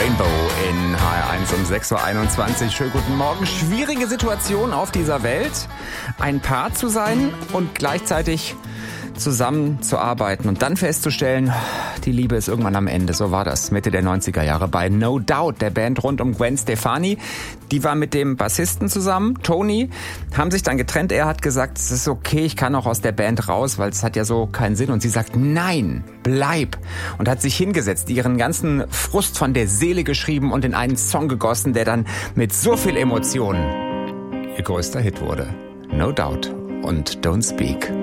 Rainbow in HR1 um 6.21 Uhr. Schönen guten Morgen. Schwierige Situation auf dieser Welt. Ein Paar zu sein und gleichzeitig zusammen zu arbeiten und dann festzustellen, die Liebe ist irgendwann am Ende. So war das Mitte der 90er Jahre bei No Doubt, der Band rund um Gwen Stefani. Die war mit dem Bassisten zusammen, Tony, haben sich dann getrennt. Er hat gesagt, es ist okay, ich kann auch aus der Band raus, weil es hat ja so keinen Sinn. Und sie sagt, nein, bleib. Und hat sich hingesetzt, ihren ganzen Frust von der Seele geschrieben und in einen Song gegossen, der dann mit so viel Emotionen ihr größter Hit wurde. No Doubt und Don't Speak.